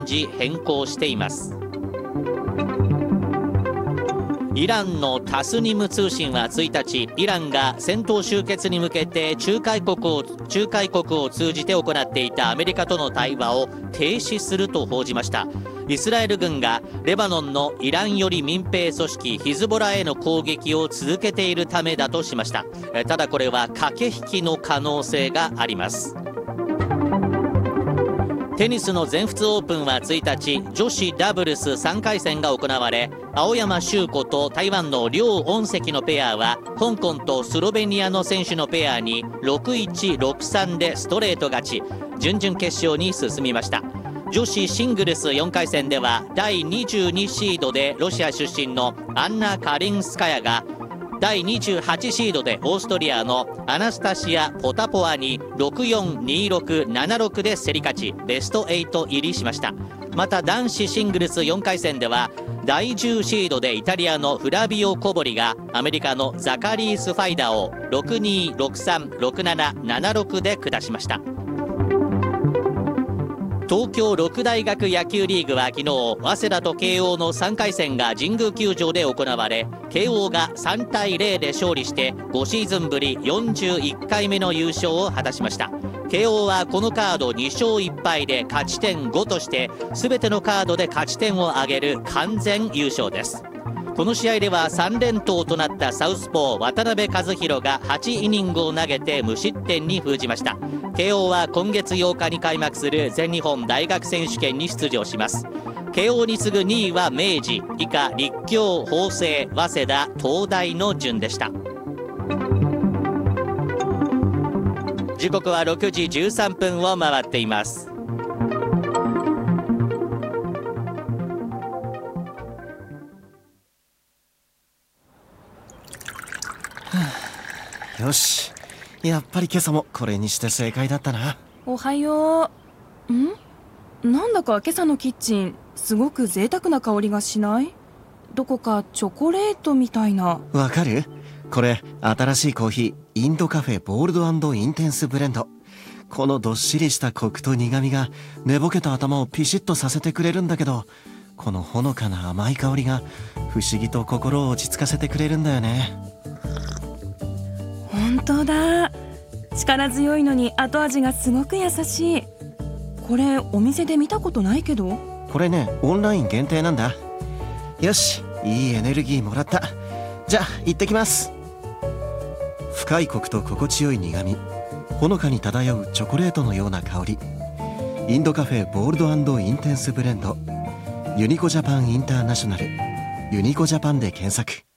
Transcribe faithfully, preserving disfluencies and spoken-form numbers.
時変更しています。イランのタスニム通信はついたち、イランが戦闘終結に向けて仲介国を仲介国を通じて行っていたアメリカとの対話を停止すると報じました。イスラエル軍がレバノンのイラン寄り民兵組織ヒズボラへの攻撃を続けているためだとしました。ただこれは駆け引きの可能性があります。テニスの全仏オープンはついたち、女子ダブルスさんかい戦が行われ、青山修子と台湾の梁恩石のペアは香港とスロベニアの選手のペアに ろくいち、ろくさん でストレート勝ち、準々決勝に進みました。女子シングルスよんかい戦ではだいにじゅうにシードでロシア出身のアンナ・カリンスカヤがだいにじゅうはちシードでオーストリアのアナスタシア・ポタポワに ろくよん、にろく、ななろく で競り勝ち、ベストはち入りしました。また男子シングルスよんかい戦ではだいじゅうシードでイタリアのフラビオ・コボリがアメリカのザカリース・ファイダを ろくに、ろくさん、ろくなな、ななろく で下しました。東京六大学野球リーグは昨日、早稲田と慶応のさんかい戦が神宮球場で行われ、慶応がさんたいゼロで勝利してごシーズンぶりよんじゅういっかいめの優勝を果たしました。慶応はこのカードにしょういっぱいで勝ち点ごとして全てのカードで勝ち点を上げる完全優勝です。この試合ではさん連投となったサウスポー渡辺和弘がはちイニングを投げて無失点に封じました。慶応は今月ようかに開幕する全日本大学選手権に出場します。慶応に次ぐにいは明治、以下立教、法政、早稲田、東大の順でした。時刻はろくじじゅうさんぷんを回っています。 よし、やっぱり今朝もこれにして正解だったな。 おはよう。ん？なんだか今朝のキッチンすごく贅沢な香りがしない？どこかチョコレートみたいな。 わかる？これ新しいコーヒー、インドカフェボールド&インテンスブレンド。このどっしりしたコクと苦みが寝ぼけた頭をピシッとさせてくれるんだけど、このほのかな甘い香りが不思議と心を落ち着かせてくれるんだよね。 本当だ。力強いのに後味がすごく優しい。これお店で見たことないけど。 これね、オンライン限定なんだ。よし、いいエネルギーもらった。じゃあ行ってきます。深いコクと心地よい苦み、ほのかに漂うチョコレートのような香り。インドカフェボールド&インテンスブレンド、ユニコジャパンインターナショナル、ユニコジャパンで検索。